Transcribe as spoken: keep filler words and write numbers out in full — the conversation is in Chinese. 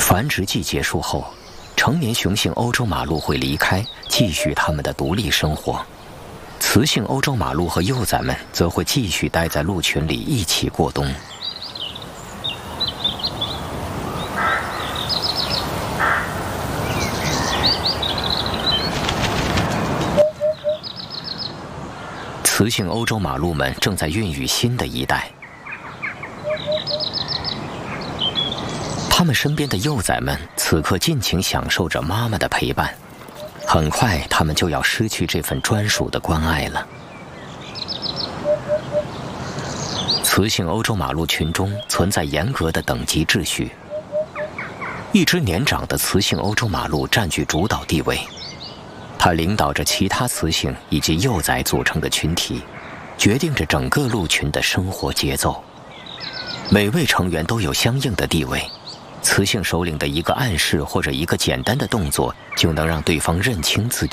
繁殖季结束后，成年雄性欧洲马鹿会离开，继续它们的独立生活。雌性欧洲马鹿和幼崽们则会继续待在鹿群里一起过冬。雌性欧洲马鹿们正在孕育新的一代，它们身边的幼崽们此刻尽情享受着妈妈的陪伴。很快，它们就要失去这份专属的关爱了。雌性欧洲马鹿群中存在严格的等级秩序，一只年长的雌性欧洲马鹿占据主导地位。它领导着其他雌性以及幼崽组成的群体，决定着整个鹿群的生活节奏。每位成员都有相应的地位，雌性首领的一个暗示或者一个简单的动作，就能让对方认清自己。